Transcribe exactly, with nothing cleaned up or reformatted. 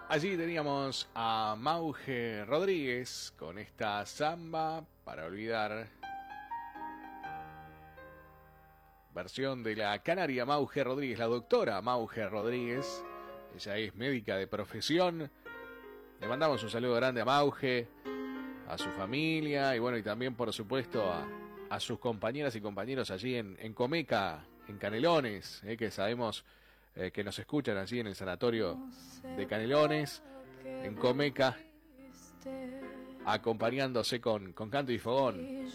Allí teníamos a Mauge Rodríguez con esta samba para olvidar. Versión de la canaria Mauge Rodríguez, la doctora Mauge Rodríguez. Ella es médica de profesión. Le mandamos un saludo grande a Mauge, a su familia y bueno, y también por supuesto a, a sus compañeras y compañeros allí en, en Comeca, en Canelones, eh, que sabemos eh, que nos escuchan allí en el sanatorio de Canelones, en Comeca, acompañándose con, con canto y fogón